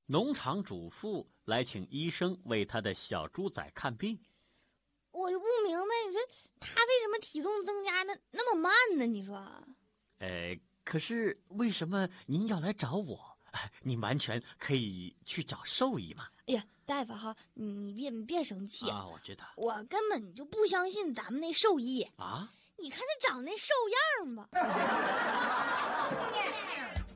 农场主妇来请医生为他的小猪仔看病。 我就不明白，你说他为什么体重增加的那么慢呢？你说？ 可是为什么您要来找我？您完全可以去找兽医嘛。 哎呀，大夫哈，你别生气啊！我知道， 我根本就不相信咱们那兽医啊！ 你看他长那兽样吧。